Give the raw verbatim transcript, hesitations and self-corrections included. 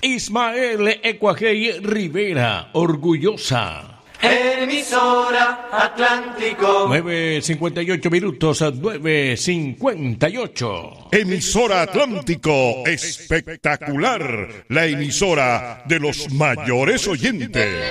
Ismael Ecuajei Rivera, orgullosa. Emisora Atlántico. nueve cincuenta y ocho minutos, nueve cincuenta y ocho. Emisora Atlántico, espectacular. La emisora de los mayores oyentes.